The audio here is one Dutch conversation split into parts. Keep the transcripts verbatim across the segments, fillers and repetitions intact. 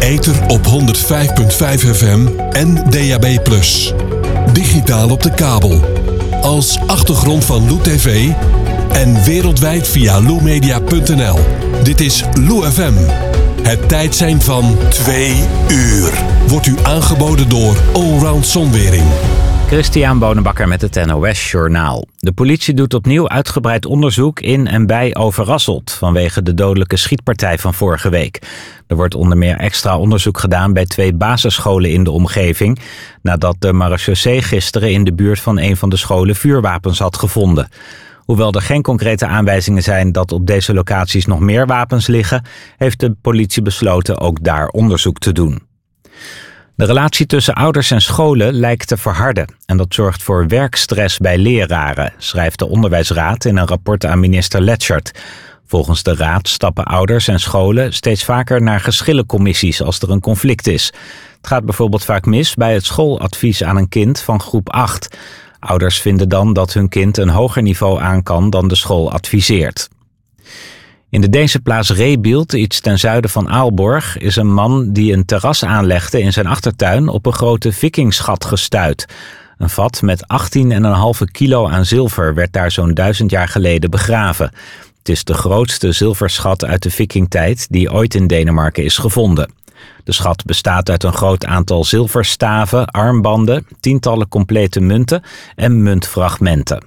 ether op honderd vijf komma vijf F M en D A B plus. Digitaal op de kabel. Als achtergrond van Lou T V en wereldwijd via lou media punt n l. Dit is Lou F M. Het tijdsein van twee uur. Wordt u aangeboden door Allround Zonwering. Christian Bonenbakker met het N O S Journaal. De politie doet opnieuw uitgebreid onderzoek in en bij Overasselt vanwege de dodelijke schietpartij van vorige week. Er wordt onder meer extra onderzoek gedaan bij twee basisscholen in de omgeving, nadat de marechaussee gisteren in de buurt van een van de scholen vuurwapens had gevonden. Hoewel er geen concrete aanwijzingen zijn dat op deze locaties nog meer wapens liggen, heeft de politie besloten ook daar onderzoek te doen. De relatie tussen ouders en scholen lijkt te verharden en dat zorgt voor werkstress bij leraren, schrijft de Onderwijsraad in een rapport aan minister Letchert. Volgens de raad stappen ouders en scholen steeds vaker naar geschillencommissies als er een conflict is. Het gaat bijvoorbeeld vaak mis bij het schooladvies aan een kind van groep acht. Ouders vinden dan dat hun kind een hoger niveau aan kan dan de school adviseert. In de Deense plaats Rebild, iets ten zuiden van Aalborg, is een man die een terras aanlegde in zijn achtertuin op een grote vikingschat gestuit. Een vat met achttien komma vijf kilo aan zilver werd daar zo'n duizend jaar geleden begraven. Het is de grootste zilverschat uit de vikingtijd die ooit in Denemarken is gevonden. De schat bestaat uit een groot aantal zilverstaven, armbanden, tientallen complete munten en muntfragmenten.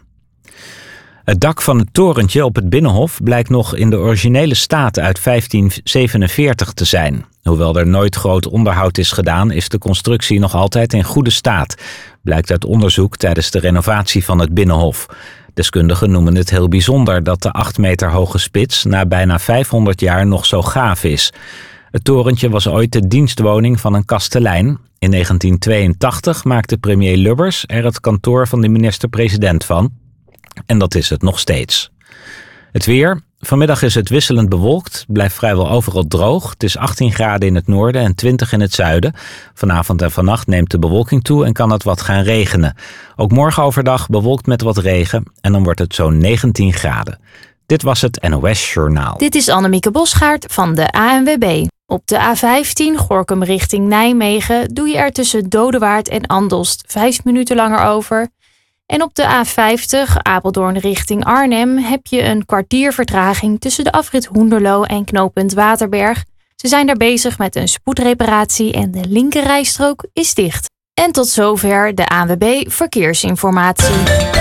Het dak van het torentje op het Binnenhof blijkt nog in de originele staat uit vijftien zevenenveertig te zijn. Hoewel er nooit groot onderhoud is gedaan, is de constructie nog altijd in goede staat. Blijkt uit onderzoek tijdens de renovatie van het Binnenhof. Deskundigen noemen het heel bijzonder dat de acht meter hoge spits na bijna vijfhonderd jaar nog zo gaaf is. Het torentje was ooit de dienstwoning van een kastelein. In negentien tweeëntachtig maakte premier Lubbers er het kantoor van de minister-president van. En dat is het nog steeds. Het weer. Vanmiddag is het wisselend bewolkt. Blijft vrijwel overal droog. Het is achttien graden in het noorden en twintig in het zuiden. Vanavond en vannacht neemt de bewolking toe en kan het wat gaan regenen. Ook morgen overdag bewolkt met wat regen en dan wordt het zo'n negentien graden. Dit was het N O S Journaal. Dit is Annemieke Bosgaard van de A N W B. Op de A vijftien Gorinchem richting Nijmegen doe je er tussen Dodewaard en Andelst vijf minuten langer over. En op de A vijftig Apeldoorn richting Arnhem heb je een kwartier vertraging tussen de afrit Hoenderloo en knooppunt Waterberg. Ze zijn daar bezig met een spoedreparatie en de linkerrijstrook is dicht. En tot zover de A N W B Verkeersinformatie.